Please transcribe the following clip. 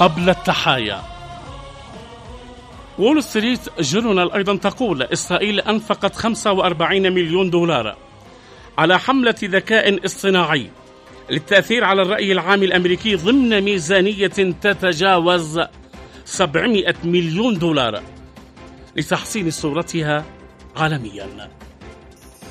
قبل التحايا. وول ستريت جورنال أيضا تقول إسرائيل أنفقت 45 مليون دولار على حملة ذكاء اصطناعي للتأثير على الرأي العام الأمريكي ضمن ميزانية تتجاوز 700 مليون دولار لتحسين صورتها عالميا.